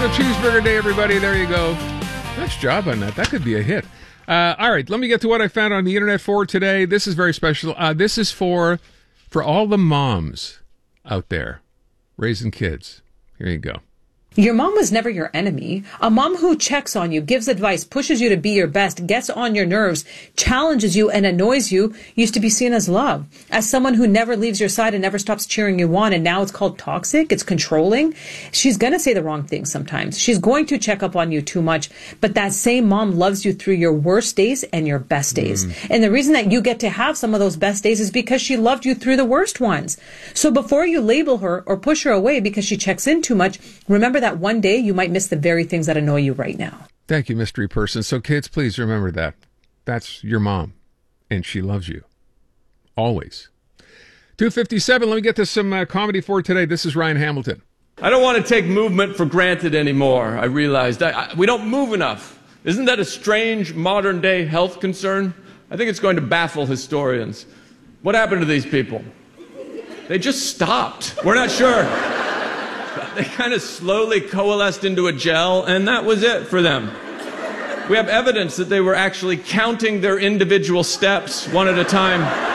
National Cheeseburger Day, everybody. There you go. Nice job on that. That could be a hit. All right, let me get to what I found on the internet for today. This is very special. This is for all the moms out there raising kids. Here you go. Your mom was never your enemy. A mom who checks on you, gives advice, pushes you to be your best, gets on your nerves, challenges you, and annoys you used to be seen as love. As someone who never leaves your side and never stops cheering you on, and now it's called toxic, it's controlling. She's going to say the wrong thing sometimes. She's going to check up on you too much. But that same mom loves you through your worst days and your best days. And the reason that you get to have some of those best days is because she loved you through the worst ones. So before you label her or push her away because she checks in too much, remember that one day you might miss the very things that annoy you right now. Thank you, mystery person. So kids, please remember that. That's your mom, and she loves you. Always. 2:57, let me get to some comedy for today. This is Ryan Hamilton. I don't want to take movement for granted anymore. I realized we don't move enough. Isn't that a strange modern-day health concern? I think it's going to baffle historians. What happened to these people? They just stopped. We're not sure. They kind of slowly coalesced into a gel, and that was it for them. We have evidence that they were actually counting their individual steps one at a time.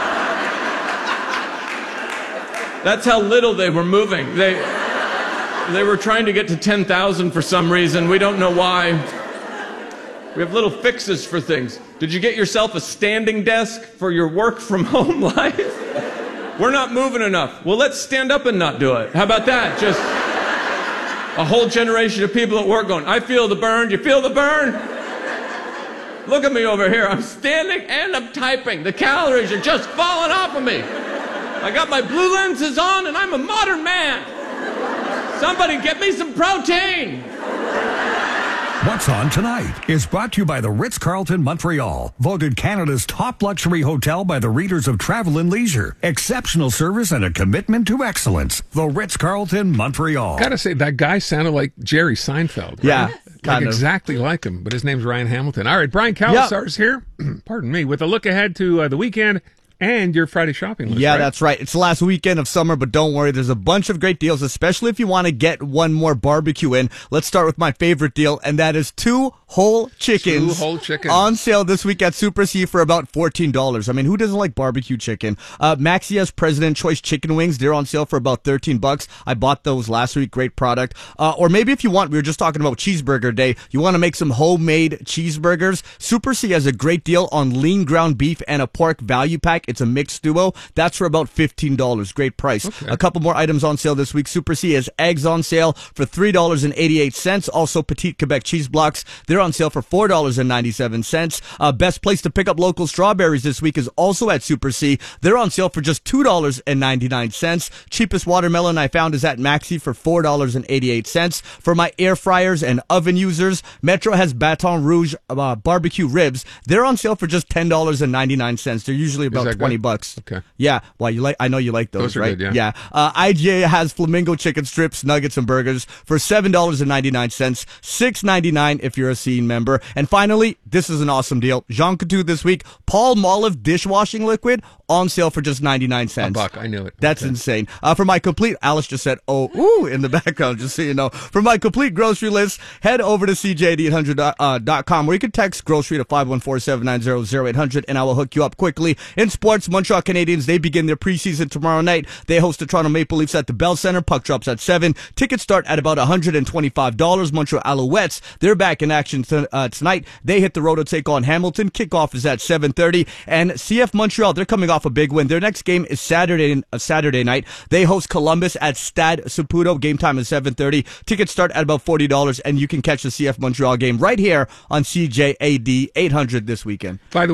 That's how little they were moving. They were trying to get to 10,000 for some reason. We don't know why. We have little fixes for things. Did you get yourself a standing desk for your work from home life? We're not moving enough. Well, let's stand up and not do it. How about that? Just a whole generation of people at work going, I feel the burn. You feel the burn? Look at me over here. I'm standing and I'm typing. The calories are just falling off of me. I got my blue lenses on and I'm a modern man. Somebody get me some protein. What's On Tonight is brought to you by the Ritz-Carlton Montreal, voted Canada's top luxury hotel by the readers of Travel and Leisure. Exceptional service and a commitment to excellence. The Ritz-Carlton Montreal. Gotta say, that guy sounded like Jerry Seinfeld. Right? Yeah, like exactly like him, but his name's Ryan Hamilton. All right, Brian Calasar's here, pardon me, with a look ahead to the weekend and your Friday shopping list. Yeah, right? That's right. It's the last weekend of summer, but don't worry. There's a bunch of great deals, especially if you want to get one more barbecue in. Let's start with my favorite deal, and that is 2 whole chickens. 2 whole chickens. On sale this week at Super C for about $14. I mean, who doesn't like barbecue chicken? Maxia's President Choice Chicken Wings, they're on sale for about $13. I bought those last week. Great product. Or maybe if you want, we were just talking about Cheeseburger Day, you want to make some homemade cheeseburgers. Super C has a great deal on lean ground beef and a pork value pack. It's a mixed duo. That's for about $15. Great price. Okay. A couple more items on sale this week. Super C has eggs on sale for $3.88. Also, Petite Quebec cheese blocks. They're on sale for $4.97. Best place to pick up local strawberries this week is also at Super C. They're on sale for just $2.99. Cheapest watermelon I found is at Maxi for $4.88. For my air fryers and oven users, Metro has Baton Rouge barbecue ribs. They're on sale for just $10.99. They're usually about $20. Okay. Yeah. Well, I know you like those, are right? Good, yeah. IGA has flamingo chicken strips, nuggets, and burgers for $7.99, $6.99 if you're a Scene member. And finally, this is an awesome deal. Jean Coutu this week, Palmolive dishwashing liquid on sale for just 99 cents. $1. I knew it. That's insane. For my complete, Alice just said, ooh, in the background, just so you know. For my complete grocery list, head over to CJ800.com where you can text grocery to 514-790-0800 and I will hook you up quickly. In sports, Montreal Canadiens, they begin their preseason tomorrow night. They host the Toronto Maple Leafs at the Bell Center. Puck drops at 7. Tickets start at about $125. Montreal Alouettes, they're back in action tonight. They hit the road to take on Hamilton. Kickoff is at 7:30. And CF Montreal, they're coming off a big win. Their next game is Saturday night. They host Columbus at Stade Saputo. Game time is 7:30. Tickets start at about $40, and you can catch the CF Montreal game right here on CJAD 800 this weekend. By the